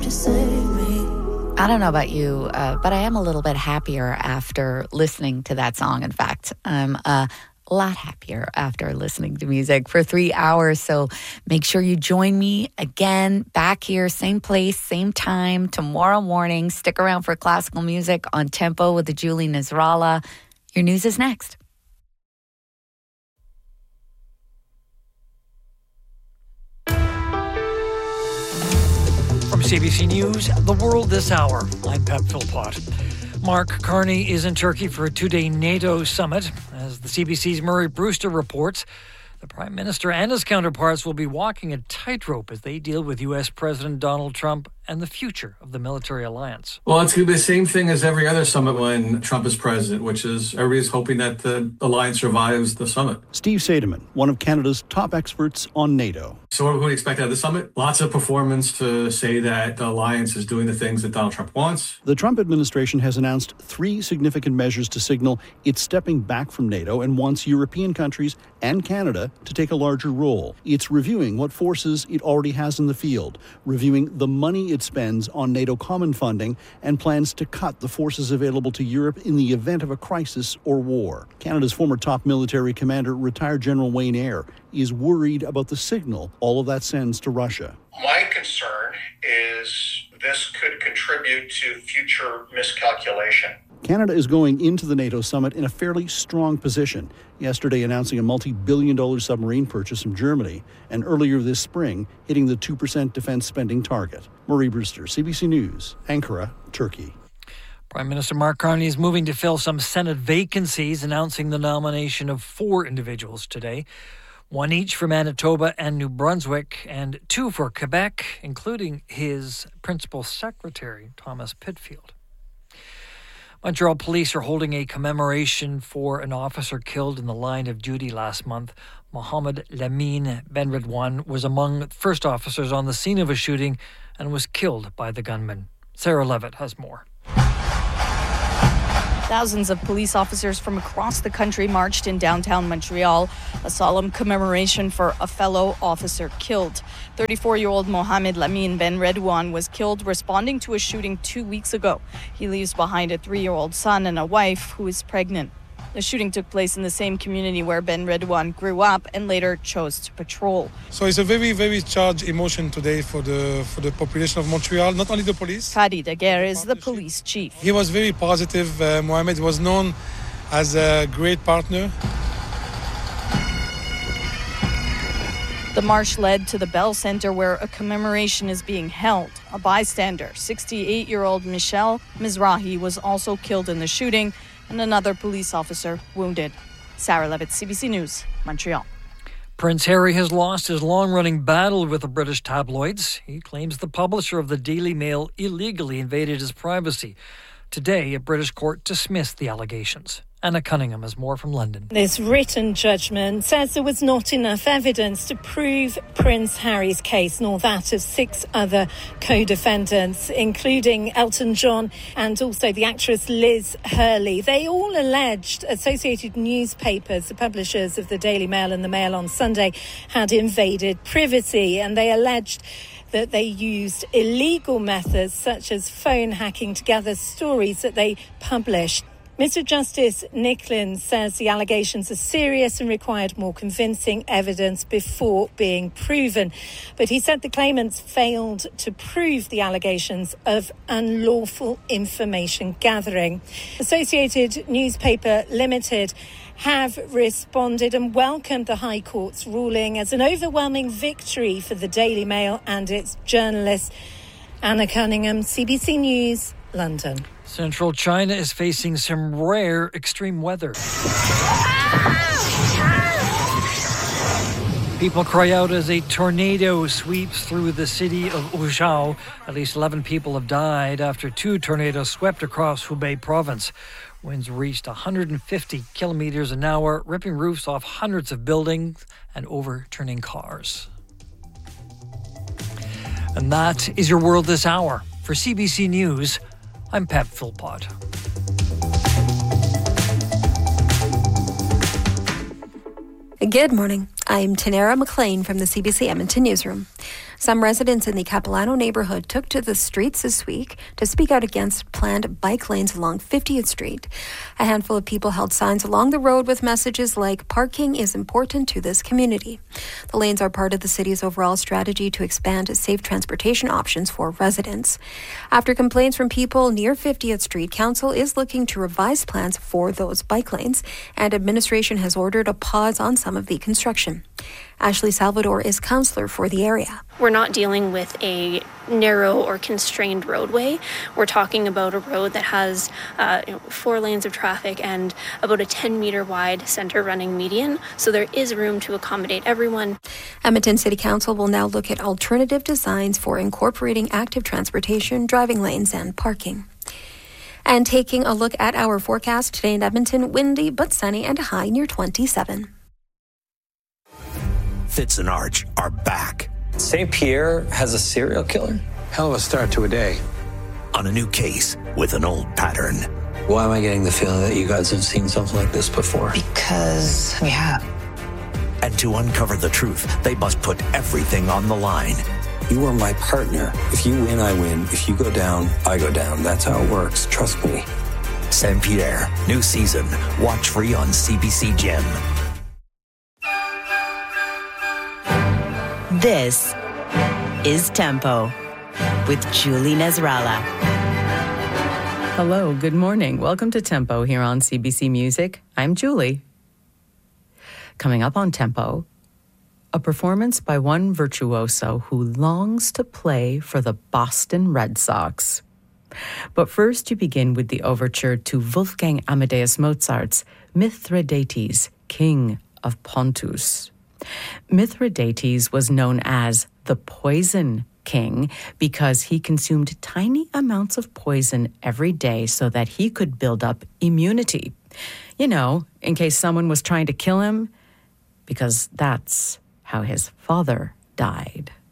I don't know about you, but I am a little bit happier after listening to that song. In fact, I'm a lot happier after listening to music for 3 hours. So make sure you join me again back here, same place, same time, tomorrow morning. Stick around for classical music on Tempo with the Julie Nasrallah. Your news is next. From CBC News, The World This Hour, I'm Pep Philpott. Mark Carney is in Turkey for a two-day NATO summit. As the CBC's Murray Brewster reports, the Prime Minister and his counterparts will be walking a tightrope as they deal with U.S. President Donald Trump and the future of the military alliance. Well, it's going to be the same thing as every other summit when Trump is president, which is everybody's hoping that the alliance survives the summit. Steve Seidemann, one of Canada's top experts on NATO. So what do we expect out of the summit? Lots of performance to say that the alliance is doing the things that Donald Trump wants. The Trump administration has announced 3 significant measures to signal it's stepping back from NATO and wants European countries and Canada to take a larger role. It's reviewing what forces it already has in the field, reviewing the money it spends on NATO common funding, and plans to cut the forces available to Europe in the event of a crisis or war. Canada's former top military commander, retired General Wayne Eyre, is worried about the signal all of that sends to Russia. My concern is this could contribute to future miscalculation. Canada is going into the NATO summit in a fairly strong position, yesterday announcing a multi-billion-dollar submarine purchase from Germany, and earlier this spring hitting the 2% defense spending target. Murray Brewster, CBC News, Ankara, Turkey. Prime Minister Mark Carney is moving to fill some Senate vacancies, announcing the nomination of 4 individuals today. 1 each for Manitoba and New Brunswick, and 2 for Quebec, including his principal secretary, Thomas Pitfield. Montreal police are holding a commemoration for an officer killed in the line of duty last month. Mohamed Lamine Benredouane was among the first officers on the scene of a shooting and was killed by the gunman. Sarah Levitt has more. Thousands of police officers from across the country marched in downtown Montreal, a solemn commemoration for a fellow officer killed. 34-year-old Mohamed Lamine Benredouane was killed responding to a shooting 2 weeks ago. He leaves behind a 3-year-old son and a wife who is pregnant. The shooting took place in the same community where Benredouane grew up and later chose to patrol. So it's a very, very charged emotion today for the population of Montreal, not only the police. Khadi Daguerre is the police chief. He was very positive. Mohamed was known as a great partner. The march led to the Bell Center where a commemoration is being held. A bystander, 68-year-old Michel Mizrahi, was also killed in the shooting, and another police officer wounded. Sarah Levitt, CBC News, Montreal. Prince Harry has lost his long-running battle with the British tabloids. He claims the publisher of the Daily Mail illegally invaded his privacy. Today, a British court dismissed the allegations. Anna Cunningham has more from London. This written judgment says there was not enough evidence to prove Prince Harry's case, nor that of 6 other co-defendants, including Elton John and also the actress Liz Hurley. They all alleged Associated Newspapers, the publishers of the Daily Mail and the Mail on Sunday, had invaded privacy, and they alleged that they used illegal methods such as phone hacking to gather stories that they published. Mr. Justice Nicklin says the allegations are serious and required more convincing evidence before being proven. But he said the claimants failed to prove the allegations of unlawful information gathering. Associated Newspaper Limited have responded and welcomed the High Court's ruling as an overwhelming victory for the Daily Mail and its journalists. Anna Cunningham, CBC News, London. Central China is facing some rare extreme weather. People cry out as a tornado sweeps through the city of Wuzhou. At least 11 people have died after 2 tornadoes swept across Hubei province. Winds reached 150 kilometers an hour, ripping roofs off hundreds of buildings and overturning cars. And that is your World This Hour. For CBC News, I'm Pep Philpott. Good morning. I'm Tanera McLean from the CBC Edmonton Newsroom. Some residents in the Capilano neighborhood took to the streets this week to speak out against planned bike lanes along 50th Street. A handful of people held signs along the road with messages like, "Parking is important to this community." The lanes are part of the city's overall strategy to expand safe transportation options for residents. After complaints from people near 50th Street, Council is looking to revise plans for those bike lanes, and administration has ordered a pause on some of the construction. Ashley Salvador is councillor for the area. We're not dealing with a narrow or constrained roadway. We're talking about a road that has 4 lanes of traffic and about a 10-meter wide center running median, so there is room to accommodate everyone. Edmonton City Council will now look at alternative designs for incorporating active transportation, driving lanes, and parking. And taking a look at our forecast today in Edmonton, windy but sunny and a high near 27. Fitz and Arch are back. St. Pierre has a serial killer? Hell of a start to a day. On a new case with an old pattern. Why am I getting the feeling that you guys have seen something like this before? Because we have. And to uncover the truth, they must put everything on the line. You are my partner. If you win, I win. If you go down, I go down. That's how it works. Trust me. St. Pierre, new season. Watch free on CBC Gem. This is Tempo with Julie Nasrallah. Hello, good morning. Welcome to Tempo here on CBC Music. I'm Julie. Coming up on Tempo, a performance by one virtuoso who longs to play for the Boston Red Sox. But first you begin with the overture to Wolfgang Amadeus Mozart's Mithridates, King of Pontus. Mithridates was known as the Poison King because he consumed tiny amounts of poison every day so that he could build up immunity. You know, in case someone was trying to kill him, because that's how his father died.